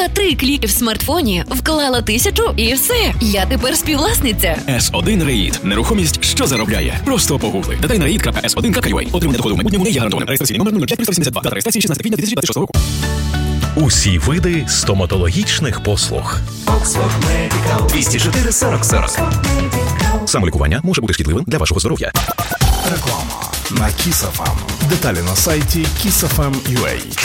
За 3 кліки в смартфоні вклала 1000 і все. Я тепер співвласниця. S1 Рейд. Нерухомість, що заробляє. Просто погугли. Додай на reid.s1.ua. Отримання доходу в майбутньому не є гарантованим. Реєстраційний номер 05382. Дата реєстрації 16 квітня 2026 року. Усі види стоматологічних послуг. Oxford Medical 204 40 40. Самолікування може бути шкідливим для вашого здоров'я. Реклама на Kiss FM. Деталі на сайті kissfm.ua.